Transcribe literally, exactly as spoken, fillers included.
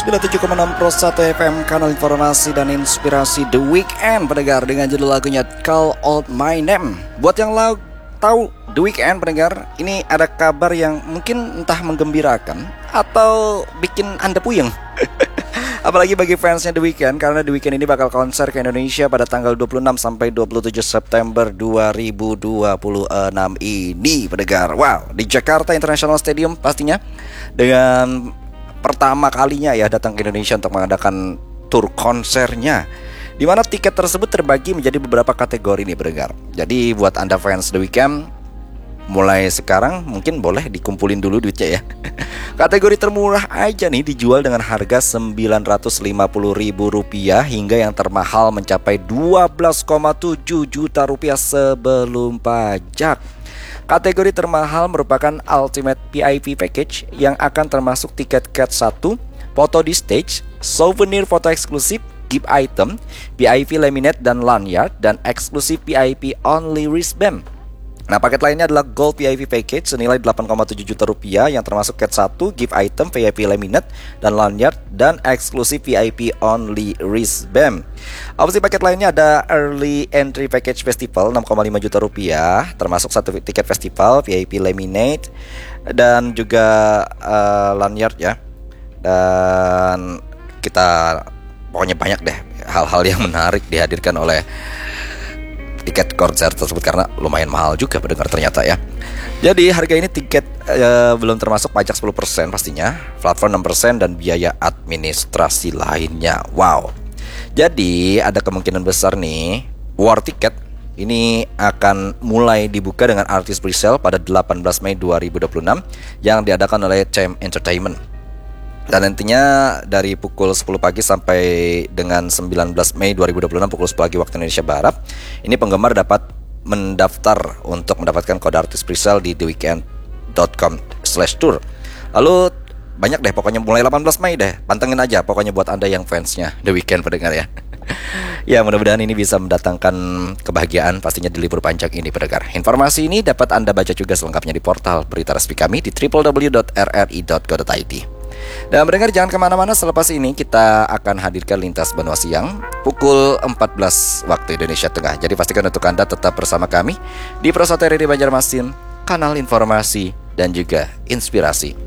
sembilan puluh tujuh koma enam Pro satu F M, kanal informasi dan inspirasi The Weeknd, pendengar, dengan judul lagunya Call Out My Name. Buat yang lau, tahu The Weeknd, pendengar, ini ada kabar yang mungkin entah menggembirakan atau bikin Anda puyeng. Apalagi bagi fansnya The Weeknd, karena The Weeknd ini bakal konser ke Indonesia pada tanggal dua puluh enam sampai dua puluh tujuh September dua ribu dua puluh enam ini, pendengar. Wow, di Jakarta International Stadium pastinya, dengan pertama kalinya ya datang ke Indonesia untuk mengadakan tur konsernya, di mana tiket tersebut terbagi menjadi beberapa kategori nih, pendengar. Jadi buat Anda fans The Weeknd, mulai sekarang mungkin boleh dikumpulin dulu duitnya ya. Kategori termurah aja nih dijual dengan harga sembilan ratus lima puluh ribu rupiah hingga yang termahal mencapai dua belas koma tujuh juta rupiah sebelum pajak. Kategori termahal merupakan Ultimate V I P Package yang akan termasuk tiket cat satu, foto di stage, souvenir foto eksklusif, gift item, V I P laminate dan lanyard, dan eksklusif V I P only wristband. Nah, paket lainnya adalah Gold V I P Package senilai delapan koma tujuh juta rupiah yang termasuk cat satu, gift item, V I P laminate dan lanyard, dan eksklusif V I P only wristband. Opsi paket lainnya ada Early Entry Package Festival enam koma lima juta rupiah, termasuk satu tiket festival, V I P laminate, dan juga uh, lanyard ya. Dan kita pokoknya banyak deh hal-hal yang menarik dihadirkan oleh tiket konser tersebut, karena lumayan mahal juga, pendengar, ternyata ya. Jadi harga ini tiket e, belum termasuk pajak sepuluh persen pastinya, platform enam persen, dan biaya administrasi lainnya. Wow. Jadi ada kemungkinan besar nih war tiket ini akan mulai dibuka dengan artis presale pada delapan belas Mei dua ribu dua puluh enam yang diadakan oleh C M Entertainment. Dan nantinya dari pukul sepuluh pagi sampai dengan sembilan belas Mei dua ribu dua puluh enam pukul sepuluh pagi waktu Indonesia Barat, ini penggemar dapat mendaftar untuk mendapatkan kode artis presale di theweeknd dot com slash tour. Lalu banyak deh, pokoknya mulai delapan belas Mei deh, pantengin aja pokoknya buat Anda yang fansnya The Weeknd, pendengar ya. Ya, mudah-mudahan ini bisa mendatangkan kebahagiaan pastinya di libur panjang ini, pendengar. Informasi ini dapat Anda baca juga selengkapnya di portal berita resmi kami di w w w dot r r i dot co dot i d. Dan pendengar, jangan kemana-mana, selepas ini kita akan hadirkan Lintas Benua Siang pukul empat belas waktu Indonesia Tengah. Jadi pastikan untuk Anda tetap bersama kami di Pro satu R R I Banjarmasin, kanal informasi dan juga inspirasi.